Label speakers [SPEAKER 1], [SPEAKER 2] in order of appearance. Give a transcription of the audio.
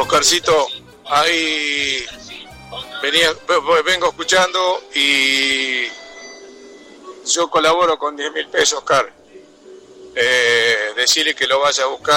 [SPEAKER 1] Oscarcito, ahí vengo escuchando y yo colaboro con 10.000 pesos, Oscar. Decirle que lo vaya a buscar.